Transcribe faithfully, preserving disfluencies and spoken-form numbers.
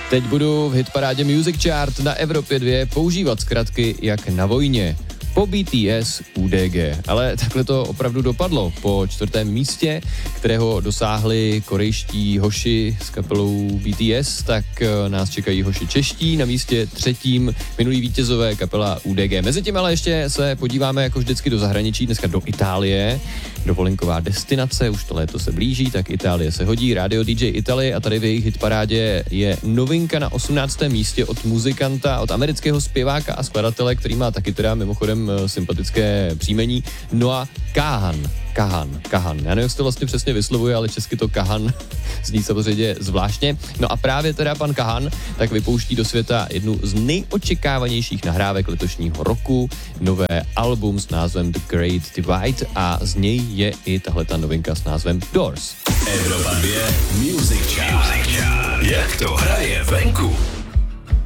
Teď budu v hitparádě Music Chart na Evropě dva používat zkratky jak na vojně. Po B T S U D G. Ale takhle to opravdu dopadlo. Po čtvrtém místě, kterého dosáhli korejští hoši s kapelou B T S, tak nás čekají hoši čeští. Na místě třetím minulý vítězové kapela U D G. Mezitím ale ještě se podíváme jako vždycky do zahraničí, dneska do Itálie. Dovolenková destinace, už to léto se blíží, tak Itálie se hodí. Radio D J Italy a tady v jejich hitparádě je novinka na osmnáctém místě od muzikanta, od amerického zpěváka a skladatele, který má taky teda mimochodem sympatické příjmení, Noah Kahan. Kahan, Kahan. Já nevím, jak se to vlastně přesně vyslovuje, ale česky to Kahan zní samozřejmě zvláštně. No a právě teda pan Kahan tak vypouští do světa jednu z nejočekávanějších nahrávek letošního roku, nové album s názvem The Great Divide a z něj je i tahleta novinka s názvem Doors. Evropa dva Music Chart. Jak to hraje venku.